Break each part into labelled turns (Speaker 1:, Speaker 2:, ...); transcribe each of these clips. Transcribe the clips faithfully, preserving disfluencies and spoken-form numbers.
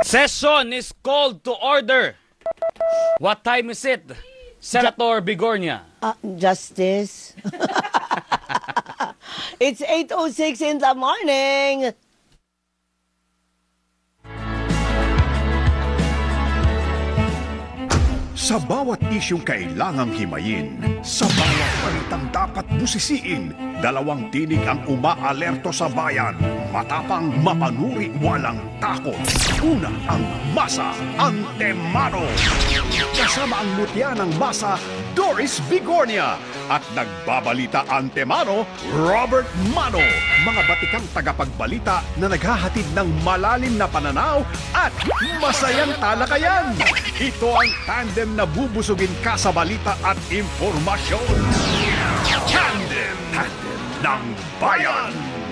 Speaker 1: Session is called to order. What time is it, Senator Bigornia?
Speaker 2: Uh, Justice. It's eight oh six in the morning.
Speaker 3: Sa bawat isyong kailangang himayin, sa bawat balitang dapat busisiin, dalawang tinig ang umaalerto sa bayan. Matapang, mapanuri, walang takot. Una ang Masa Antemano. Kasama ang mutya ng Masa, Doris Bigornia. At nagbabalita Antemano, Robert Mano. Mga batikang tagapagbalita na naghahatid ng malalim na pananaw at masayang talakayan. Ito ang tandem na bubusugin ka sa balita at impormasyon. Tandem, tandem ng bayan.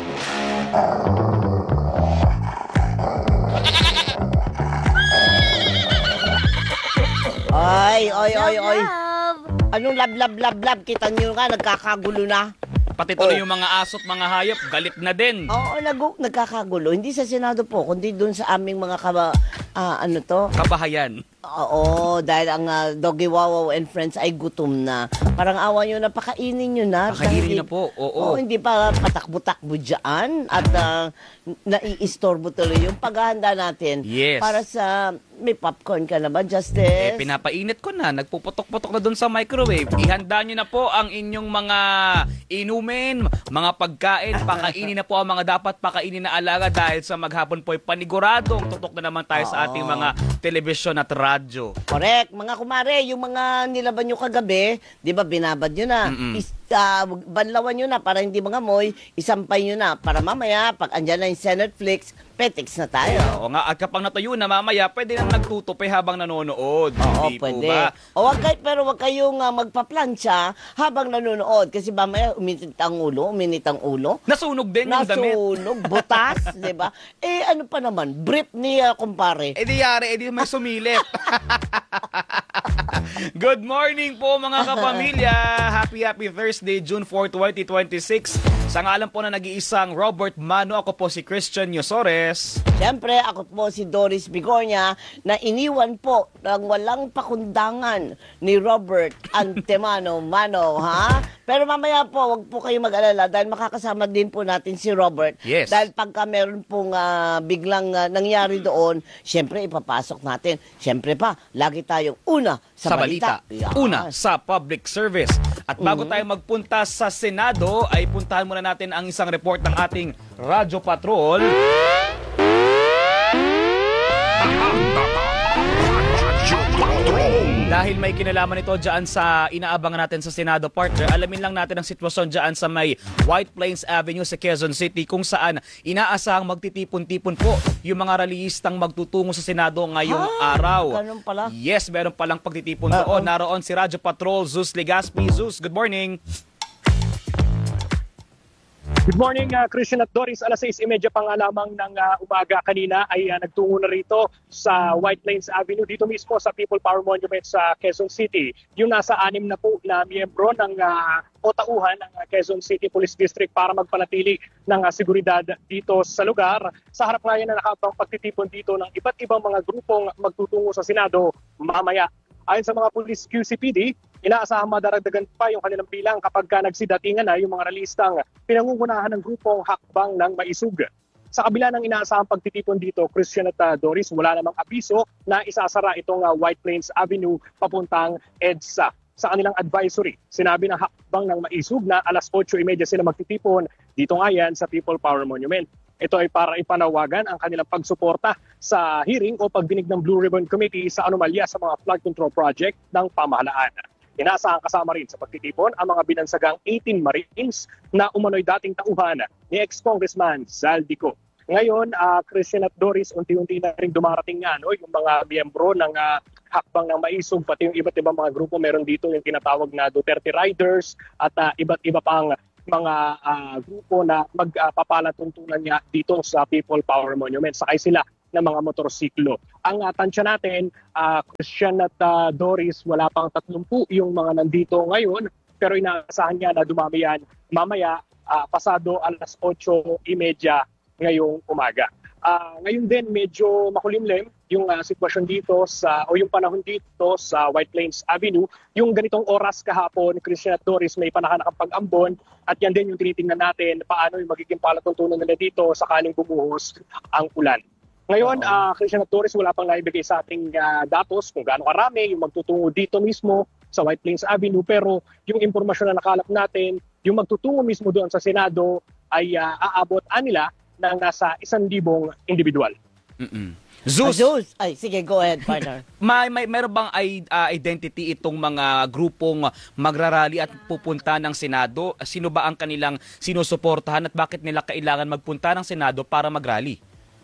Speaker 2: Ay, ay, ay, ay. Anong lab, lab, lab, lab? Kita nyo nga, nagkakagulo na.
Speaker 1: Pati tuloy
Speaker 2: Oh.
Speaker 1: yung mga aso't mga hayop, galit na din.
Speaker 2: Oo, nag nagkakagulo. Hindi sa Senado po, kundi doon sa aming mga kaba, ah, ano to?
Speaker 1: Kabahayan.
Speaker 2: Oo, dahil ang uh, Doggy Wawaw and Friends ay gutom na. Parang awa nyo na, pakainin nyo na.
Speaker 1: Pakainin
Speaker 2: Dahil-
Speaker 1: na po, oo.
Speaker 2: Oo, hindi pa patakbo-takbo dyan at uh, naiistorbo tuloy yung paghahanda natin.
Speaker 1: Yes.
Speaker 2: Para sa, may popcorn ka na ba, Justice?
Speaker 1: Eh, pinapainit ko na. Nagpuputok-putok na dun sa microwave. Ihanda nyo na po ang inyong mga inumin, mga pagkain. Pakainin na po ang mga dapat pakainin na alaga dahil sa maghapon po ay paniguradong tutok na naman tayo sa ating mga telebisyon at radyo.
Speaker 2: Correct. Mga kumare, yung mga nilaban nyo kagabi, di ba binabad nyo na? Is, uh, banlawan nyo na para hindi mga moy, isampay nyo na para mamaya, pag andyan na yung Senate Flix, petiks na tayo.
Speaker 1: Oo nga, at kapag natuyo na mamaya, pwede nang nagtutupi habang nanonood.
Speaker 2: Oo,
Speaker 1: Hindi po
Speaker 2: pwede.
Speaker 1: ba?
Speaker 2: O wag kayo, pero wag kayong uh, magpaplansya habang nanonood. Kasi mamaya uminit ang ulo, uminit ang ulo.
Speaker 1: Nasunog din yung damit.
Speaker 2: Nasunog, butas, di ba? Eh, ano pa naman, brief ni uh, kumpare.
Speaker 1: Eh di yari, eh di may sumilip. Good morning po mga kapamilya. Happy happy Thursday, June fourth, twenty twenty-six. Sa ngalan po na nag-iisang Robert Mano, ako po si Christian Yosores.
Speaker 2: Siyempre, ako po si Doris Bigornia na iniwan po ng walang pakundangan ni Robert Antemano Mano, ha? Pero mamaya po, wag po kayo mag-alala dahil makakasama din po natin si Robert.
Speaker 1: Yes.
Speaker 2: Dahil pagka meron pong uh, biglang uh, nangyari doon, siyempre ipapasok natin. Siyempre pa, lagi tayong una sa,
Speaker 1: Sa balita.
Speaker 2: Yan.
Speaker 1: Una, sa public service. At bago
Speaker 2: Mhm.
Speaker 1: tayo magpunta sa Senado, ay puntahan muna natin ang isang report ng ating Radyo Patrol. Dahil may kinalaman ito dyan sa inaabangan natin sa Senado partner, alamin lang natin ang sitwasyon dyan sa may White Plains Avenue sa Quezon City kung saan inaasahang magtitipon-tipon po yung mga rallyistang magtutungo sa Senado ngayong
Speaker 2: Ah,
Speaker 1: araw.
Speaker 2: ganun pala.
Speaker 1: Yes, meron palang pagtitipon
Speaker 2: Ah,
Speaker 1: doon.
Speaker 2: oh.
Speaker 1: Naroon si Radyo Patrol, Zeus Legaspi. Zeus, good morning.
Speaker 4: Good morning, uh, Christian at Doris. alas sais trenta pa nga lamang ng uh, umaga kanina ay uh, nagtungo na rito sa White Plains Avenue, dito mismo sa People Power Monument sa Quezon City. Yung nasa anim na po na miyembro ng uh, o tauhan ng uh, Quezon City Police District para magpanatili ng uh, seguridad dito sa lugar. Sa harap nga yan na nakaabang pagtitipon dito ng iba't ibang mga grupong magtutungo sa Senado mamaya. Ayon sa mga Police Q C P D, inaasahang madaragdagan pa yung kanilang bilang kapag ka nagsidatingan na yung mga ralistang pinangungunahan ng grupong hakbang ng maisug. Sa kabila ng inaasahang pagtitipon dito, Christian at uh, Doris, wala namang abiso na isasara itong uh, White Plains Avenue papuntang EDSA. Sa kanilang advisory, sinabi ng hakbang ng maisug na alas otso trenta sila magtitipon dito nga yan sa People Power Monument. Ito ay para ipanawagan ang kanilang pagsuporta sa hearing o pagdinig ng Blue Ribbon Committee sa anomalya sa mga flood control project ng pamahalaan. Inaasahan kasama rin sa pagtitipon ang mga binansagang eighteen Marines na umano'y dating tauhan ni ex-Congressman Zaldico. Ngayon, uh, Christian at Doris, unti-unti na rin dumarating nga no, yung mga miyembro ng uh, hakbang ng maisog, pati yung iba't ibang mga grupo. Meron dito yung tinatawag na Duterte Riders at uh, iba't iba pang mga uh, grupo na magpapalatuntunan uh, niya dito sa People Power Monument. Sakay sila ng mga motorsiklo. Ang uh, tansya natin, uh, Christian at uh, Doris, wala pang tatlumpu yung mga nandito ngayon, pero inaasahan niya na dumami yan mamaya uh, pasado alas otso trenta ngayong umaga. Ah, ngayon din medyo makulimlim yung ah, sitwasyon dito sa o yung panahon dito sa White Plains Avenue. Yung ganitong oras kahapon, Christian at Doris, may panahon na pag-ambon at yan din yung tinitingnan natin paano yung magiging palatuntunan nila dito sakaling bumuhos ang ulan. Ngayon, uh, Christian at Doris, wala pang naibigay sa ating uh, datos kung gaano karami yung magtutungo dito mismo sa White Plains Avenue, pero yung impormasyon na nakalap natin, yung magtutungo mismo doon sa Senado ay uh, aabot anila ng nasa isang libong individual.
Speaker 1: Mm-mm.
Speaker 2: Ah,
Speaker 1: Zeus,
Speaker 2: Zeus. Ay, sige, go ahead, partner.
Speaker 1: may, may meron bang i- ah, identity itong mga grupong magrarally at pupunta ng Senado? Sino ba ang kanilang sinusuportahan at bakit nila kailangan magpunta ng Senado para magrally?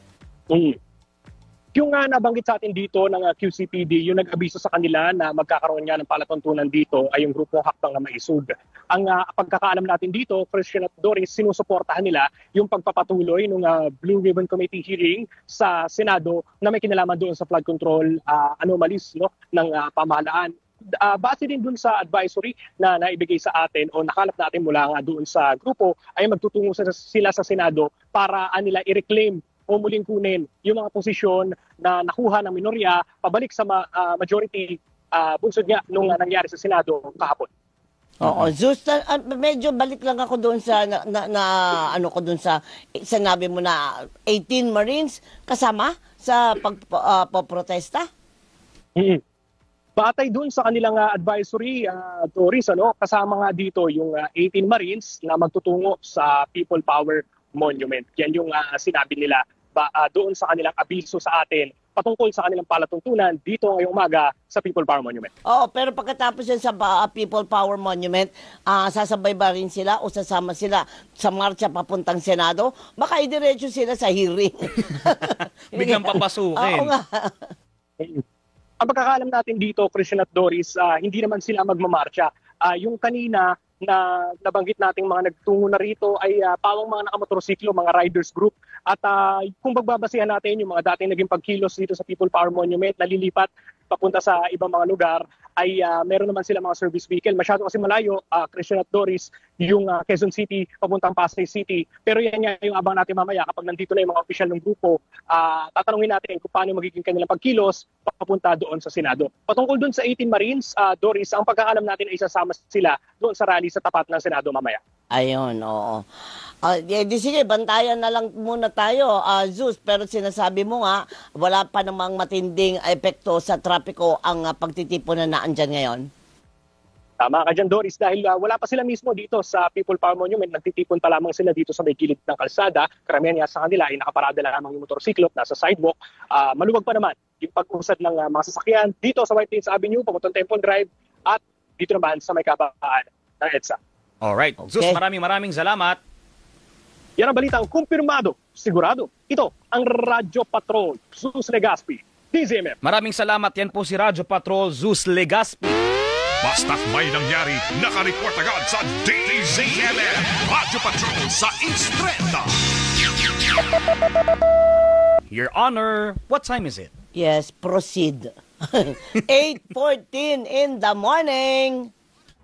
Speaker 4: Mm. Yung nga nabanggit sa atin dito ng uh, Q C P D, yung nag-abiso sa kanila na magkakaroon nga ng palatuntunan dito ay yung grupong Hakbang na Maisog. Ang uh, pagkakaalam natin dito, Christian at Doris, sinusuportahan nila yung pagpapatuloy ng uh, Blue Ribbon Committee hearing sa Senado na may kinalaman doon sa flood control uh, anomalies no, ng uh, pamahalaan. Uh, base din dun sa advisory na naibigay sa atin o nakalap natin mula nga doon sa grupo, ay magtutungo sa, sila sa Senado para uh, nila i-reclaim o muling kunin yung mga posisyon na nakuha ng minorya pabalik sa ma- uh, majority uh, bunsod nga nung uh, nangyari sa Senado kahapon.
Speaker 2: Oo, Zeus, uh, medyo balik lang ako doon sa, na, na, na ano ko doon sa, sinabi mo na eighteen Marines kasama sa pagpoprotesta? Uh,
Speaker 4: mm-hmm. Batay doon sa kanilang uh, advisory, uh, Doris, ano, kasama nga dito yung uh, eighteen Marines na magtutungo sa People Power Monument. Yan yung uh, sinabi nila ba, uh, doon sa kanilang abiso sa atin patungkol sa kanilang palatuntunan dito ngayong umaga sa People Power Monument.
Speaker 2: Oo, pero pagkatapos yan sa uh, People Power Monument, uh, sasabay ba rin sila o sasama sila sa marcha papuntang Senado? Baka idiretso sila sa hearing.
Speaker 1: Biglang papasukin.
Speaker 2: Oo nga.
Speaker 4: Ang pagkakaalam natin dito, Christian at Doris, uh, hindi naman sila magmamarcha. Uh, yung kanina na nabanggit nating mga nagtungo na rito ay uh, pawang mga nakamotorsiklo, mga riders group. At uh, kung magbabasihan natin yung mga dating naging pagkilos dito sa People Power Monument, nalilipat papunta sa ibang mga lugar, ay uh, meron naman sila mga service vehicle. Masyado kasi malayo, uh, Christian at Doris, yung uh, Quezon City papuntang Pasay City. Pero yan nga yung abang natin mamaya kapag nandito na yung mga opisyal ng grupo, uh, tatanungin natin kung paano magiging kanilang pagkilos papunta doon sa Senado. Patungkol doon sa eighteen Marines, uh, Doris, ang pagkakalam natin ay isasama sila doon sa rally sa tapat ng Senado mamaya.
Speaker 2: Ayun, oo. Uh, di, di sige, bantayan na lang muna tayo, uh, Zeus. Pero sinasabi mo nga, wala pa namang matinding epekto sa trapiko ang uh, pagtitipon na naandyan ngayon.
Speaker 4: Tama ka dyan, Doris, dahil uh, wala pa sila mismo dito sa People Power Monument. Nagtitipon pa lamang sila dito sa may gilid ng kalsada. Karamihan nga sa kanila ay nakaparada lamang yung motorsiklo nasa sidewalk. Uh, maluwag pa naman yung pag-usad ng uh, mga sasakyan dito sa White Plains Avenue, papuntang Temple Drive, at dito naman sa may kabaan ng EDSA.
Speaker 1: Alright.
Speaker 2: Okay.
Speaker 1: Zeus, maraming maraming salamat.
Speaker 4: Yan ang balitang kumpirmado, sigurado. Ito ang Radyo Patrol, Zeus Legaspi, D Z M M.
Speaker 1: Maraming salamat. Yan po si Radyo Patrol Zeus Legaspi.
Speaker 3: Basta't may nangyari, nakareport agad sa D Z M M. Radyo Patrol sa Instrenta.
Speaker 1: Your Honor, what time is it?
Speaker 2: Yes, proceed. eight fourteen in the morning.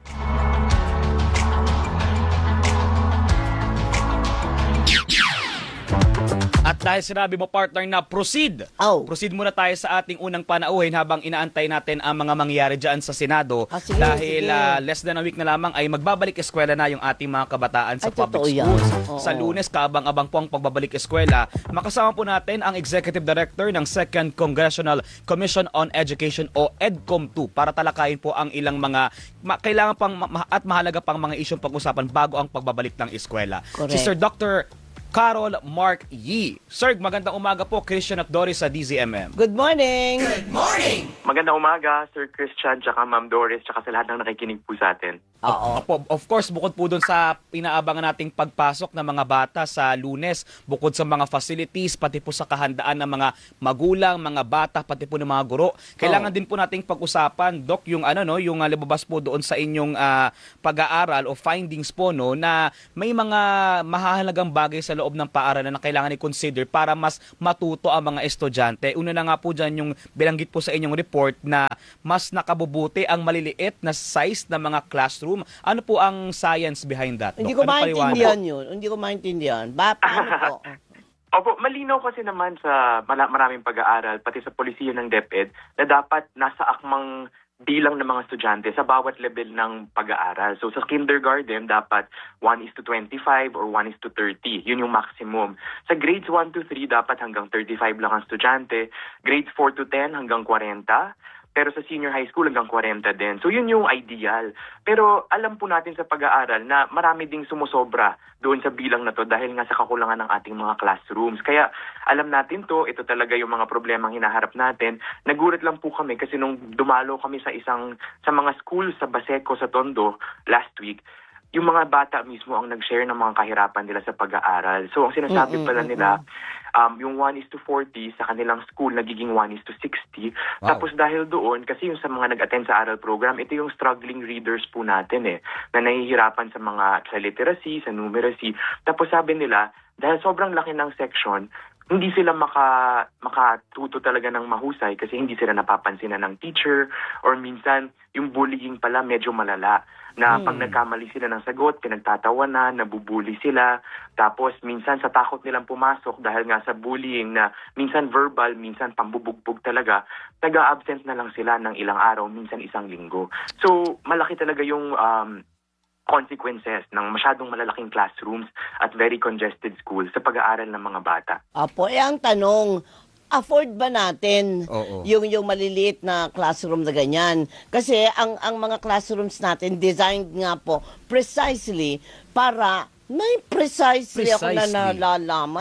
Speaker 1: At dahil sinabi mo, partner, na proceed.
Speaker 2: Oh.
Speaker 1: Proceed muna tayo sa ating unang panauhin habang inaantay natin ang mga mangyayari dyan sa Senado.
Speaker 2: Ah, sige,
Speaker 1: dahil
Speaker 2: sige.
Speaker 1: Uh, less than a week na lamang ay magbabalik eskwela na yung ating mga kabataan sa
Speaker 2: Ay,
Speaker 1: public
Speaker 2: totoo yan.
Speaker 1: schools.
Speaker 2: Oo.
Speaker 1: Sa Lunes, kaabang-abang po ang pagbabalik eskwela. Makasama po natin ang Executive Director ng Second Congressional Commission on Education o EDCOM two para talakayin po ang ilang mga ma- kailangan pang ma- at mahalaga pang mga isyong pag-usapan bago ang pagbabalik ng eskwela.
Speaker 2: Correct.
Speaker 1: Si Sir Doctor Carol Mark Yee. Sir, magandang umaga po, Christian at Doris sa D Z M M.
Speaker 2: Good morning.
Speaker 5: Magandang umaga, Sir Christian, tsaka Ma'am Doris, tsaka sa lahat ng nakikinig po sa atin.
Speaker 2: Oo.
Speaker 1: Opo, of course, bukod po dun sa inaabangan nating pagpasok ng mga bata sa Lunes, bukod sa mga facilities, pati po sa kahandaan ng mga magulang, mga bata, pati po ng mga guro, kailangan
Speaker 2: Oo.
Speaker 1: din po nating pag-usapan, Doc, yung ano no, yung uh, libabas po doon sa inyong uh, pag-aaral o findings po no na may mga mahahalagang bagay sa loob ng paaralan na kailangan i-consider para mas matuto ang mga estudyante. Una na nga po dyan yung bilanggit po sa inyong report na mas nakabubuti ang maliliit na size ng mga classroom. Ano po ang science behind that, Doc?
Speaker 2: Hindi ko
Speaker 1: Ano
Speaker 2: maintindihan
Speaker 1: paliwanag?
Speaker 2: yun. Hindi ko maintindihan. Ba, paano po?
Speaker 5: Opo, malinaw kasi naman sa mala- maraming pag-aaral, pati sa polisiya ng DepEd, na dapat nasa akmang bilang ng mga estudyante sa bawat level ng pag-aaral. So sa kindergarten, dapat one is to twenty-five or one is to thirty. Yun yung maximum. Sa grades one to three, dapat hanggang thirty-five lang ang estudyante. Grades four to ten, hanggang forty. Pero sa senior high school hanggang forty din. So yun yung ideal. Pero alam po natin sa pag-aaral na marami ding sumusobra doon sa bilang na to dahil nga sa kakulangan ng ating mga classrooms. Kaya alam natin to, ito talaga yung mga problemang hinaharap natin. Nagulat lang po kami kasi nung dumalo kami sa isang sa mga school sa Baseco sa Tondo last week, yung mga bata mismo ang nag-share ng mga kahirapan nila sa pag-aaral. So ang sinasabi pala nila, um, yung one is to forty sa kanilang school nagiging one is to sixty.
Speaker 1: Wow.
Speaker 5: Tapos dahil doon, kasi yung sa mga nag-attend sa aral program, ito yung struggling readers po natin eh, na nahihirapan sa mga sa literacy, sa numeracy. Tapos sabi nila, dahil sobrang laki ng section, hindi sila maka makatuto talaga ng mahusay kasi hindi sila napapansinan ng teacher, or minsan yung bullying pala medyo malala na
Speaker 2: Hmm.
Speaker 5: pag nagkamali sila ng sagot, pinagtatawanan, nabubully sila. Tapos minsan sa takot nilang pumasok dahil nga sa bullying na minsan verbal, minsan pambubugbog talaga, nag-a-absent na lang sila ng ilang araw, minsan isang linggo. So malaki talaga yung um, consequences ng masyadong malalaking classrooms at very congested schools sa pag-aaral ng mga bata.
Speaker 2: Apo, eh ang tanong, afford ba natin
Speaker 1: Oo.
Speaker 2: yung yung maliliit na classroom na ganyan? Kasi ang ang mga classrooms natin designed nga po precisely para may precisely, ako na
Speaker 1: Precisely.
Speaker 2: nalalaman.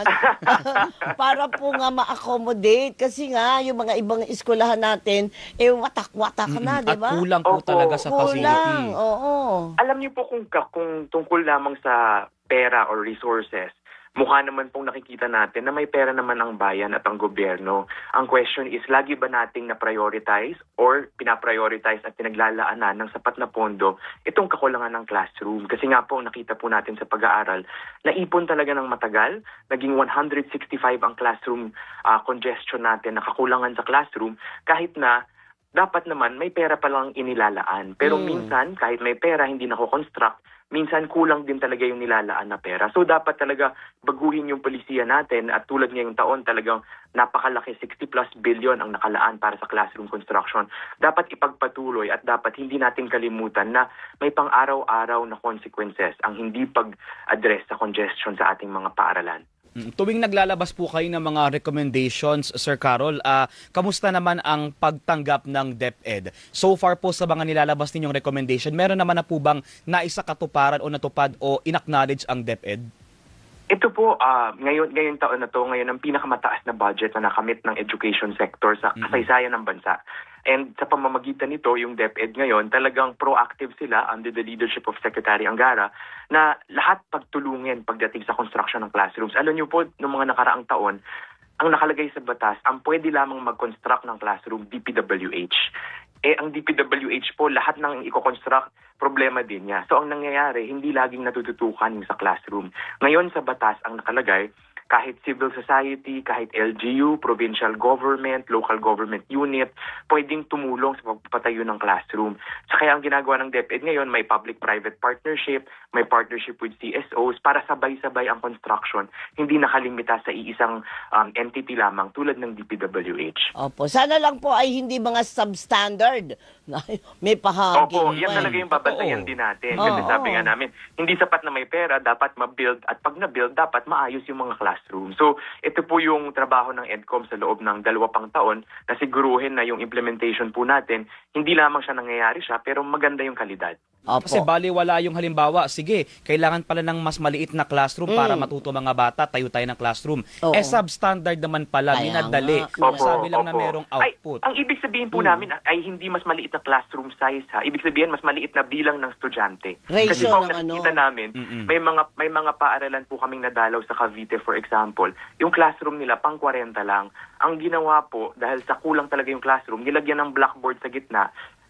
Speaker 2: Para po nga ma-accommodate. Kasi nga, yung mga ibang eskwelahan natin, eh, watak-watak na, di
Speaker 1: At
Speaker 2: ba?
Speaker 1: kulang po
Speaker 5: Opo.
Speaker 1: talaga sa
Speaker 2: Kulang,
Speaker 1: facility.
Speaker 2: oo.
Speaker 5: Alam niyo po kung, ka- kung tungkol lamang sa pera or resources, mukha naman pong nakikita natin na may pera naman ang bayan at ang gobyerno. Ang question is, lagi ba nating na-prioritize or pinaprioritize at pinaglalaanan ng sapat na pondo itong kakulangan ng classroom? Kasi nga po, nakita po natin sa pag-aaral, naipon talaga ng matagal, naging one hundred sixty-five ang classroom ah, congestion natin, na kakulangan sa classroom, kahit na dapat naman may pera palang inilalaan. Pero
Speaker 2: Mm.
Speaker 5: minsan, kahit may pera, hindi nako-construct, minsan kulang din talaga yung nilalaan na pera. So dapat talaga baguhin yung polisiya natin, at tulad ngayong taon talagang napakalaki, sixty plus billion ang nakalaan para sa classroom construction. Dapat ipagpatuloy at dapat hindi natin kalimutan na may pang-araw-araw na consequences ang hindi pag-address sa congestion sa ating mga paaralan.
Speaker 1: Mm, Tuwing naglalabas po kayo ng mga recommendations, Sir Carol, ah, kamusta naman ang pagtanggap ng DepEd? So far po sa mga nilalabas ninyong recommendation, meron naman na po bang naisakatuparan o natupad o inacknowledge ang DepEd?
Speaker 5: Ito po, ah, ngayon, ngayon taon na to, ngayon ang pinakamataas na budget na nakamit ng education sector sa kasaysayan ng bansa. And sa pamamagitan nito, yung DepEd ngayon, talagang proactive sila under the leadership of Secretary Angara na lahat pagtulungin pagdating sa construction ng classrooms. Alam niyo po, noong mga nakaraang taon, ang nakalagay sa batas, ang pwede lamang mag-construct ng classroom, D P W H. Eh, ang D P W H po, lahat ng i-construct, problema din niya. So, ang nangyayari, hindi laging natututukan yung sa classroom. Ngayon sa batas, ang nakalagay, kahit civil society, kahit L G U, provincial government, local government unit, pwedeng tumulong sa pagpapatayo ng classroom. So kaya ang ginagawa ng DepEd ngayon, may public-private partnership, may partnership with C S Os para sabay-sabay ang construction, hindi nakalimita sa iisang um, entity lamang tulad ng D P W H.
Speaker 2: Opo, sana lang po ay hindi mga substandard. May pahaging.
Speaker 5: Opo, yan
Speaker 2: man.
Speaker 5: talaga yung babantayan
Speaker 1: Oo.
Speaker 5: din natin. Kasi
Speaker 2: Oo.
Speaker 5: sabi nga namin, hindi sapat na may pera, dapat ma-build, at pag na-build, dapat maayos yung mga classroom. So, ito po yung trabaho ng EDCOM sa loob ng dalawa pang taon na siguruhin na yung implementation po natin, hindi lamang siya nangyayari siya, pero maganda yung kalidad.
Speaker 2: Opo.
Speaker 1: Kasi baliwala yung halimbawa, sige, kailangan pala ng mas maliit na classroom para matuto mga bata, tayo tayo ng classroom.
Speaker 2: Oo.
Speaker 1: Eh substandard naman pala,
Speaker 2: Kaya
Speaker 1: minadali.
Speaker 2: nga.
Speaker 1: Sabi lang na
Speaker 5: opo.
Speaker 1: merong output.
Speaker 5: Ay, ang ibig sabihin po namin ay hindi mas maliit na classroom size ha. Ibig sabihin mas maliit na bilang ng estudyante.
Speaker 2: Ratio
Speaker 5: Kasi po
Speaker 2: ng
Speaker 5: nakikita
Speaker 2: ano.
Speaker 5: namin,
Speaker 1: Mm-mm.
Speaker 5: may mga may mga paaralan po kaming nadalaw sa Cavite for example. Yung classroom nila pang forty lang. Ang ginawa po dahil sa kulang talaga yung classroom, nilagyan ng blackboard sa gitna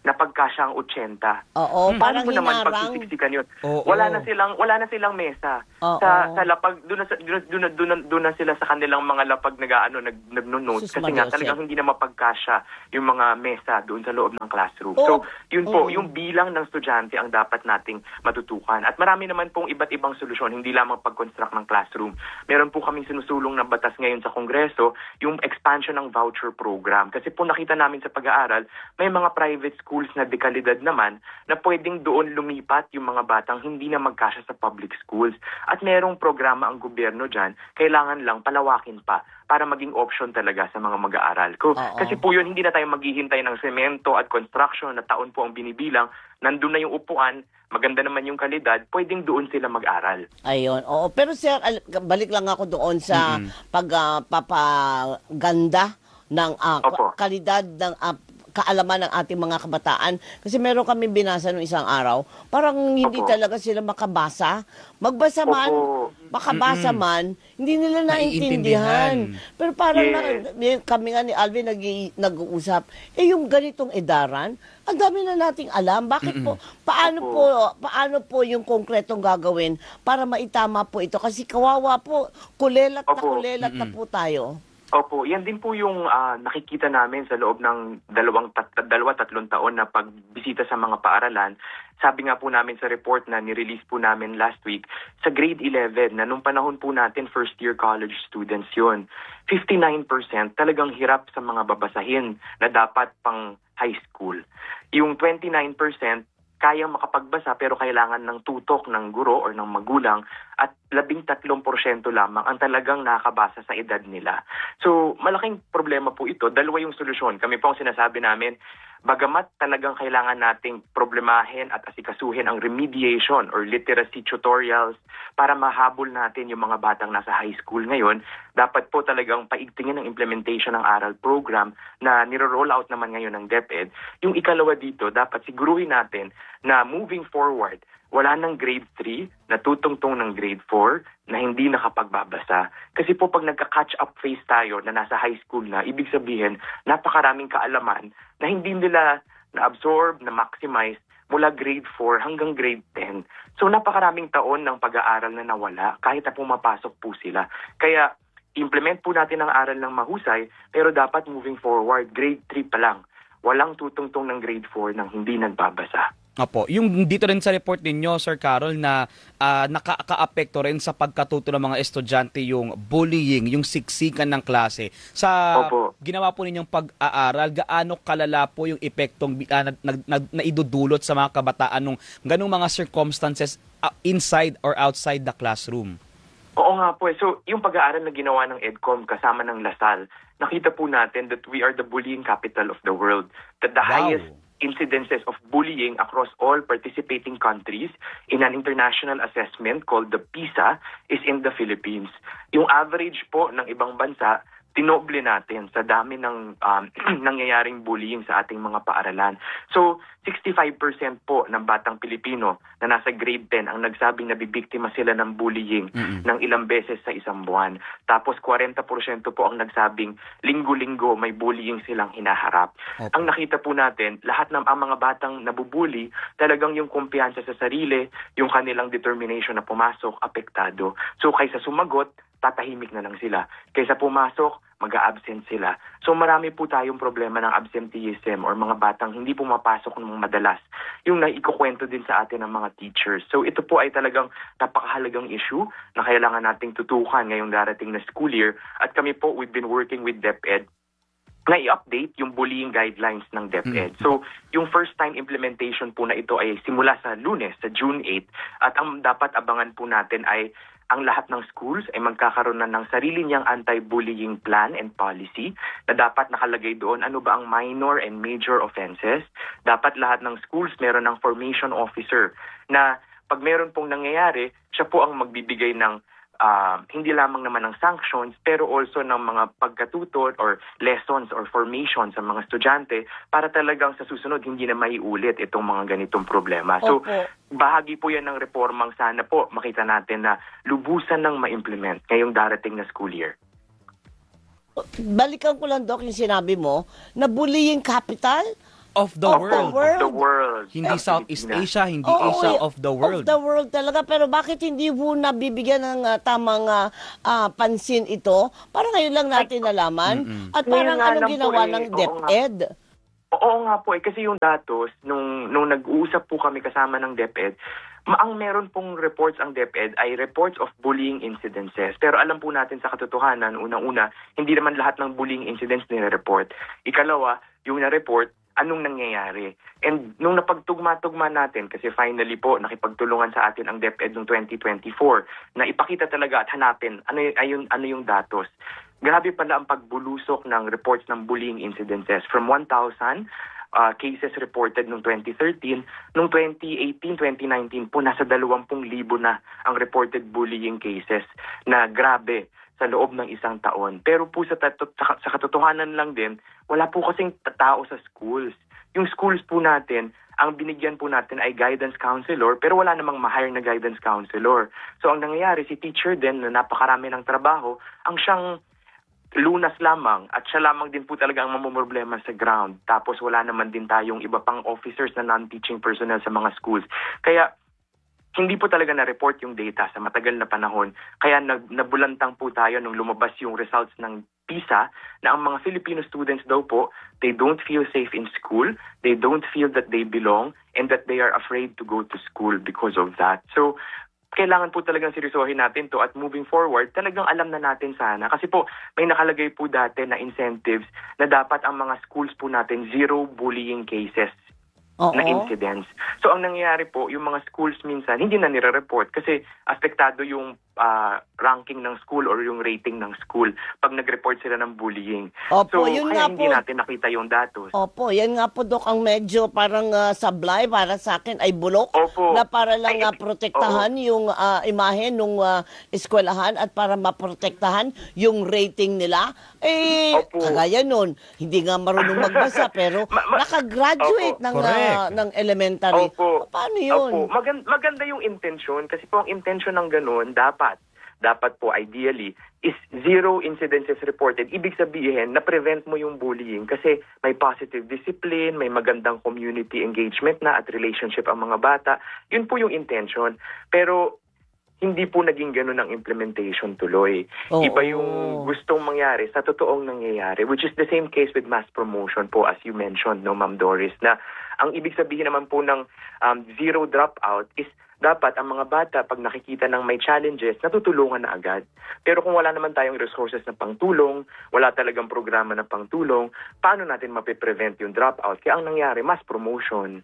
Speaker 5: napagkasya ang eighty.
Speaker 2: Oo,
Speaker 5: Paano
Speaker 2: parang
Speaker 5: mo naman
Speaker 2: hinarang.
Speaker 5: pagsisiksikan yun?
Speaker 1: Oo.
Speaker 5: Wala na silang wala na silang mesa.
Speaker 2: Oo.
Speaker 5: Sa sa lapag doon na sa- doon doon na- doon na- doon na sila sa kanilang mga lapag nag-aano nag nagno-note
Speaker 2: Sus,
Speaker 5: kasi
Speaker 2: Maria
Speaker 5: nga talagang
Speaker 2: Jose.
Speaker 5: hindi na mapagkasya yung mga mesa doon sa loob ng classroom.
Speaker 2: Oo.
Speaker 5: So, yun po,
Speaker 2: Oo.
Speaker 5: yung bilang ng estudyante ang dapat nating matutukan. At marami naman pong iba't ibang solusyon, hindi lamang pag-construct ng classroom. Meron po kaming sinusulong na batas ngayon sa Kongreso, yung expansion ng voucher program. Kasi po nakita namin sa pag-aaral, may mga private schools na dekalidad naman na pwedeng doon lumipat yung mga batang hindi na magkasya sa public schools. At merong programa ang gobyerno dyan, kailangan lang palawakin pa para maging option talaga sa mga mag-aaral. Ko,
Speaker 2: Oo.
Speaker 5: kasi po yun, hindi na tayo maghihintay ng semento at construction na taon po ang binibilang. Nandun na yung upuan, maganda naman yung kalidad, pwedeng doon sila mag-aral.
Speaker 2: Ayun. Oo, pero sir, al- balik lang ako doon sa pag ah, papaganda ng ah,
Speaker 5: Opo.
Speaker 2: kalidad ng ah, kaalaman ng ating mga kabataan. Kasi meron kami binasa nung isang araw, parang hindi
Speaker 5: Opo.
Speaker 2: talaga sila makabasa. Magbasa man,
Speaker 5: Opo.
Speaker 2: makabasa man, hindi nila
Speaker 1: Naiintindihan.
Speaker 2: naiintindihan. Pero parang
Speaker 5: Yes.
Speaker 2: na, kami nga ni Alvin nag, nag-uusap, eh yung ganitong edaran, ang dami na nating alam. Bakit po, paano
Speaker 5: Opo.
Speaker 2: po, paano po yung konkretong gagawin para maitama po ito? Kasi kawawa po, kulelat na
Speaker 5: Opo.
Speaker 2: kulelat na po tayo.
Speaker 5: Opo, yan din po yung ah, nakikita namin sa loob ng dalawang tat, dalawa tatlong taon na pagbisita sa mga paaralan. Sabi nga po namin sa report na ni-release po namin last week, sa grade eleven, na nung panahon po natin first year college students yun, fifty-nine percent talagang hirap sa mga babasahin na dapat pang high school. Yung twenty-nine percent kayang makapagbasa pero kailangan ng tutok ng guro or ng magulang at labing tatlong porsyento lamang ang talagang nakakabasa sa edad nila. So, malaking problema po ito. Dalawa yung solusyon. Kami po ang sinasabi namin, bagamat talagang kailangan nating problemahin at asikasuhin ang remediation or literacy tutorials para mahabol natin yung mga batang nasa high school ngayon, dapat po talagang paigtingin ang implementation ng aral program na niro-roll out naman ngayon ng DepEd. Yung ikalawa dito, dapat siguruhin natin na moving forward, wala ng grade three na tutungtong ng grade four na hindi nakapagbabasa. Kasi po pag nagka-catch up phase tayo na nasa high school na, ibig sabihin, napakaraming kaalaman na hindi nila na-absorb, na-maximize mula grade four hanggang grade ten. So napakaraming taon ng pag-aaral na nawala kahit na pumapasok po sila. Kaya implement po natin ang aral ng mahusay, pero dapat moving forward, grade three pa lang. Walang tutungtong ng grade four nang hindi nagbabasa.
Speaker 1: Opo, yung dito rin sa report ninyo, Sir Carol, na uh, nakaka-apekto rin sa pagkatuto ng mga estudyante yung bullying, yung siksikan ng klase. Sa
Speaker 5: Opo.
Speaker 1: ginawa po ninyong pag-aaral, gaano kalala po yung epektong uh, na, na, na, na idudulot sa mga kabataan ng ganung mga circumstances uh, inside or outside the classroom?
Speaker 5: Oo nga po. eh. So, yung pag-aaral na ginawa ng EDCOM kasama ng Lasal, nakita po natin that we are the bullying capital of the world. That the
Speaker 1: Wow.
Speaker 5: highest incidences of bullying across all participating countries in an international assessment called the PISA is in the Philippines. Yung average po ng ibang bansa, tinoble natin sa dami ng um, nangyayaring bullying sa ating mga paaralan. So, sixty-five percent po ng batang Pilipino na nasa grade ten ang nagsabing nabibiktima sila ng bullying
Speaker 1: Mm-mm.
Speaker 5: ng ilang beses sa isang buwan. Tapos forty percent po ang nagsabing linggo-linggo may bullying silang hinaharap.
Speaker 1: Okay.
Speaker 5: Ang nakita po natin, lahat ng ang mga batang nabubully, talagang yung kumpiyansa sa sarili, yung kanilang determination na pumasok, apektado. So kaysa sumagot, tatahimik na lang sila. Kaysa pumasok, mag-a-absent sila. So marami po tayong problema ng absenteeism or mga batang hindi pumapasok ng madalas. Yung naikukwento din sa atin ng mga teachers. So ito po ay talagang napakahalagang issue na kailangan nating tutukan ngayong darating na school year. At kami po, we've been working with DepEd na i-update yung bullying guidelines ng DepEd. So, yung first time implementation po na ito ay simula sa Lunes, sa June eighth, at ang dapat abangan po natin ay ang lahat ng schools ay magkakaroon na ng sarili niyang anti-bullying plan and policy na dapat nakalagay doon ano ba ang minor and major offenses. Dapat lahat ng schools meron ng formation officer na pag meron pong nangyayari, siya po ang magbibigay ng Uh, hindi lamang naman ng sanctions pero also ng mga pagkatuto or lessons or formation sa mga estudyante para talagang sa susunod hindi na maiulit itong mga ganitong problema. So,
Speaker 2: Opo.
Speaker 5: bahagi po yan ng reformang sana po makita natin na lubusan ng ma-implement ngayong darating na school year.
Speaker 2: Balikan ko lang, Doc, yung sinabi mo, na bullying capital?
Speaker 1: of the
Speaker 2: Of the
Speaker 1: world.
Speaker 2: world.
Speaker 5: The world.
Speaker 1: Hindi
Speaker 5: Ang
Speaker 1: Southeast
Speaker 5: Pilipinas.
Speaker 1: Asia, hindi
Speaker 2: Oo,
Speaker 1: Asia
Speaker 2: eh,
Speaker 1: of the world.
Speaker 2: Of the world talaga. Pero bakit hindi po nabibigyan ng ah, tamang ah, ah, pansin ito? Parang ngayon lang natin nalaman. At parang
Speaker 5: Ngayon nga
Speaker 2: anong
Speaker 5: lang po
Speaker 2: ginawa
Speaker 5: eh,
Speaker 2: ng
Speaker 5: oo nga.
Speaker 2: DepEd?
Speaker 5: Oo nga po eh, kasi yung datos, nung, nung nag-uusap po kami kasama ng DepEd, ma- ang meron pong reports ang DepEd ay reports of bullying incidences. Pero alam po natin sa katotohanan, unang-una, hindi naman lahat ng bullying incidents nire-report. Ikalawa, yung na-report, anong nangyayari. And nung napagtugma-tugma natin, kasi finally po, nakipagtulungan sa atin ang DepEd noong twenty twenty-four, na ipakita talaga at hanapin ano, y- ayun, ano yung datos. Grabe pala ang pagbulusok ng reports ng bullying incidences. From one thousand uh, cases reported noong twenty thirteen, noong twenty eighteen, twenty nineteen po, nasa dalawampu libo na ang reported bullying cases na grabe sa loob ng isang taon. Pero po sa, tato- sa, sa katotohanan lang din, wala po kasing tao sa schools. Yung schools po natin, ang binigyan po natin ay guidance counselor, pero wala namang ma-hire na guidance counselor. So ang nangyayari, si teacher din na napakarami ng trabaho, ang siyang lunas lamang at siya lamang din po talaga ang mamumroblema sa ground. Tapos wala naman din tayong iba pang officers na non-teaching personnel sa mga schools. Kaya hindi po talaga na-report yung data sa matagal na panahon. Kaya nag, nabulantang po tayo nung lumabas yung results ng PISA na ang mga Filipino students daw po, they don't feel safe in school, they don't feel that they belong, and that they are afraid to go to school because of that. So, kailangan po talagang seryosohin natin to at moving forward, talagang alam na natin sana. Kasi po, may nakalagay po dati na incentives na dapat ang mga schools po natin zero bullying cases
Speaker 2: Oo.
Speaker 5: na incidents. So ang nangyayari po, yung mga schools minsan hindi na nire-report kasi apektado yung ah, ranking ng school or yung rating ng school pag nag-report sila ng bullying.
Speaker 2: Opo,
Speaker 5: so
Speaker 2: yun
Speaker 5: kaya
Speaker 2: nga
Speaker 5: hindi
Speaker 2: po.
Speaker 5: natin nakita yung datos.
Speaker 2: Opo, yan nga po, Dok, ang medyo parang ah, sablay para sa akin ay bulok.
Speaker 5: Opo.
Speaker 2: Na para lang
Speaker 5: Ay,
Speaker 2: ah, protektahan yung ah, imahe ng eskwelahan at para maprotektahan yung rating nila. Eh,
Speaker 5: Opo.
Speaker 2: kagaya nun, hindi nga marunong magbasa pero
Speaker 5: Ma- ma-
Speaker 2: nakagraduate
Speaker 5: Opo.
Speaker 2: ng,
Speaker 1: Correct.
Speaker 2: ah, ng elementary.
Speaker 5: Opo.
Speaker 2: Paano yun?
Speaker 5: Opo. Magan- maganda yung intention kasi po ang intention ng ganun, dapat dapat po ideally is zero incidences reported. Ibig sabihin, na-prevent mo yung bullying kasi may positive discipline, may magandang community engagement na at relationship ang mga bata. Yun po yung intention. Pero hindi po naging ganun ang implementation tuloy.
Speaker 2: Oo.
Speaker 5: Iba yung gustong mangyari sa totoong nangyayari, which is the same case with mass promotion po as you mentioned, no, Ma'am Doris, na ang ibig sabihin naman po ng um, zero dropout is dapat ang mga bata pag nakikita ng may challenges, natutulungan na agad. Pero kung wala naman tayong resources na pangtulong, wala talagang programa na pangtulong, paano natin mapiprevent yung dropout? Kaya ang nangyari, mass promotion.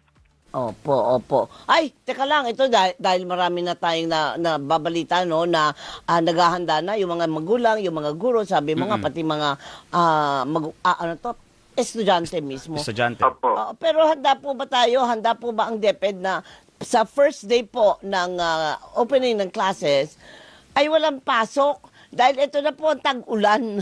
Speaker 2: Opo, opo. Ay, teka lang, ito dahil, dahil marami na tayong na, na babalita, no, na ah, naghahanda na yung mga magulang, yung mga guro, sabi mo nga, pati mga, ah, mag, ah, ano to, estudyante mismo.
Speaker 1: Estudyante.
Speaker 5: Opo.
Speaker 2: Oo, pero handa po ba tayo, handa po ba ang DepEd na sa first day po ng ah, opening ng classes ay walang pasok? Dahil ito na po ang tag-ulan.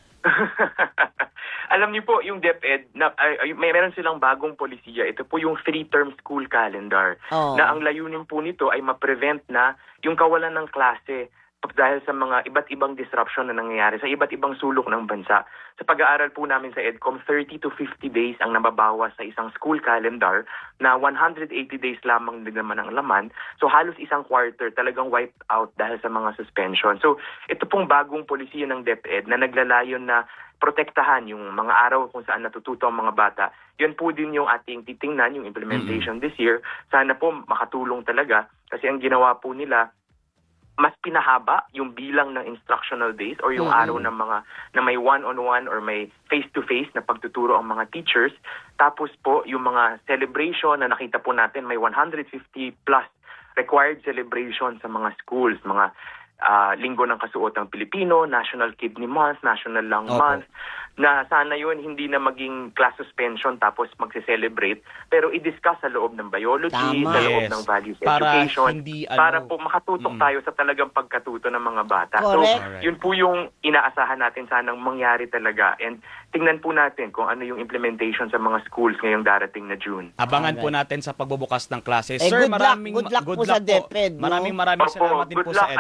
Speaker 5: Alam niyo po, yung DepEd, na, ay, ay, may meron silang bagong polisiya. Ito po yung three-term school calendar.
Speaker 2: Oh.
Speaker 5: Na ang layunin po nito ay ma-prevent na yung kawalan ng klase dahil sa mga iba't ibang disruption na nangyayari sa iba't ibang sulok ng bansa. Sa pag-aaral po namin sa EDCOM, thirty to fifty days ang nababawas sa isang school calendar na one hundred eighty days lamang din naman ang laman. So halos isang quarter talagang wiped out dahil sa mga suspension. So ito pong bagong polisiya ng DepEd na naglalayon na protektahan yung mga araw kung saan natututo ang mga bata. Yun po din yung ating titingnan, yung implementation this year. Sana po makatulong talaga kasi ang ginawa po nila, mas pinahaba yung bilang ng instructional days or yung
Speaker 2: Mm-hmm.
Speaker 5: araw ng mga na may one-on-one or may face-to-face na pagtuturo ang mga teachers. Tapos po yung mga celebration na nakita po natin may one hundred fifty plus required celebration sa mga schools, mga ah, Linggo ng Kasuotang Pilipino, National Kidney Month, National Lung
Speaker 1: Opo.
Speaker 5: Month, na sana yun hindi na maging class suspension tapos magse-celebrate, pero i-discuss sa loob ng biology,
Speaker 2: Tama.
Speaker 5: sa loob
Speaker 1: Yes.
Speaker 5: ng values
Speaker 1: Para
Speaker 5: education,
Speaker 1: hindi, ano,
Speaker 5: para po makatutok
Speaker 1: Mm.
Speaker 5: tayo sa talagang pagkatuto ng mga bata.
Speaker 2: Correct.
Speaker 5: So, yun po yung inaasahan natin sanang mangyari talaga. And tingnan po natin kung ano yung implementation sa mga schools ngayong darating na June.
Speaker 1: Abangan po
Speaker 2: Alright.
Speaker 1: natin sa pagbubukas ng classes.
Speaker 2: Eh,
Speaker 1: Sir,
Speaker 2: good luck.
Speaker 1: maraming
Speaker 2: Good luck po sa
Speaker 1: po.
Speaker 2: DepEd, no?
Speaker 1: Maraming maraming
Speaker 5: Opo,
Speaker 1: salamat din
Speaker 5: good
Speaker 1: po
Speaker 5: luck
Speaker 1: sa
Speaker 5: at
Speaker 1: EDCOM.
Speaker 5: pagtulungan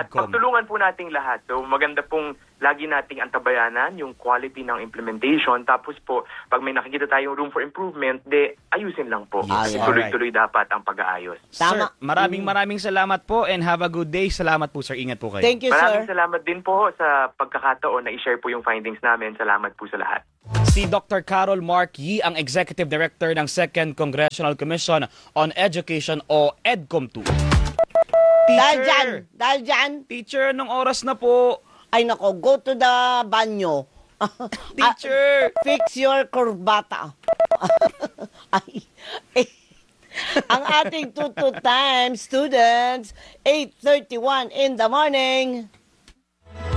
Speaker 5: tutulungan po nating lahat. So maganda pong lagi nating antabayanan yung quality ng implementation. Tapos po, pag may nakikita tayong room for improvement, de ayusin lang po.
Speaker 2: Yes,
Speaker 5: Tuloy-tuloy dapat ang pag-aayos.
Speaker 2: Tama.
Speaker 1: Sir, maraming maraming salamat po and have a good day. Salamat po, sir. Ingat po kayo.
Speaker 2: Thank you,
Speaker 5: Maraming
Speaker 2: sir.
Speaker 5: salamat din po sa pagkakataon na i-share po yung findings namin. Salamat po sa lahat.
Speaker 1: Si Doctor Carol Mark Yee, ang Executive Director ng Second Congressional Commission on Education o EDCOM two.
Speaker 2: Dahil dyan, dahil dyan,
Speaker 1: Teacher, nung oras na po.
Speaker 2: ay nako, go to the banyo.
Speaker 1: Teacher!
Speaker 2: Ah, fix your kurbata. Ay, eh, ang ating two-two time students, eight thirty-one in the morning.